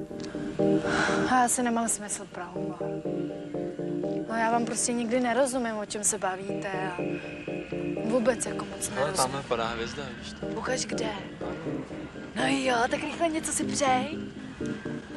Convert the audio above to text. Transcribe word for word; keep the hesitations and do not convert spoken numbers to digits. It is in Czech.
A já si nemám smysl pro humor. No já vám prostě nikdy nerozumím, o čem se bavíte a vůbec jako moc nerozumím. Ale tamhle padá hvězda, víš to? Ukaž kde. No jo, tak rychle něco si přej.